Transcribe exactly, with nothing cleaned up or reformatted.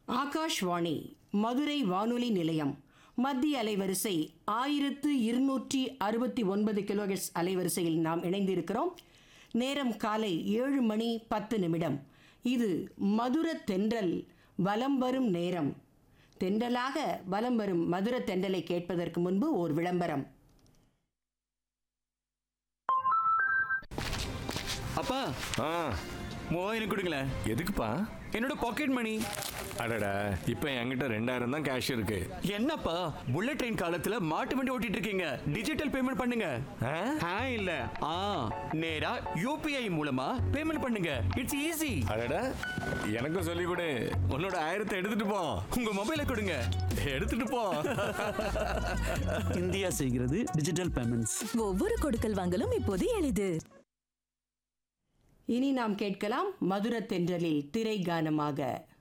ஆகாஷ்வாணி மதுரை வானொலி நிலையம் மத்திய அலைவரிசை ஆயிரத்து இருநூற்றி அறுபத்தி ஒன்பது கிலோஹெர்ட்ஸ் அலைவரிசையில் நாம் இணைந்திருக்கிறோம். நேரம் காலை ஏழு மணி பத்து நிமிடம். இது மதுர தென்றல் வலம் வரும் நேரம். தென்றலாக வலம் வரும் மதுர தென்றலை கேட்பதற்கு முன்பு ஓர் விளம்பரம். அப்பா, மூவாயிரம் கொடுங்களேன். எதுக்குப்பா? என்னோட பாக்கெட் மணி. அடடா, இப்ப என்கிட்ட ரெண்டாயிரம் தான் கேஷ் இருக்கு. என்னப்பா, புல்லட் ட்ரெயின் காலத்துல மாட்டு வண்டி ஓட்டிட்டு இருக்கீங்க. டிஜிட்டல் பேமெண்ட் பண்ணுங்க. ஆ இல்ல ஆ நேரா யூபிஐ மூலமா பேமெண்ட் பண்ணுங்க. It's easy. அடடா, எனக்கும் சொல்லி கொடு. உன்னோட ஆயிரத்தை எடுத்துட்டு போ. உங்க மொபைலை கொடுங்க. எடுத்துட்டு போ. இந்தியா செய்கிறது டிஜிட்டல் பேமெண்ட்ஸ். ஒவ்வொரு கொடுக்கல் வாங்கலும் இப்போது எளிது. இனி நாம் கேட்கலாம் மதுர தென்றலில் திரை கானமாக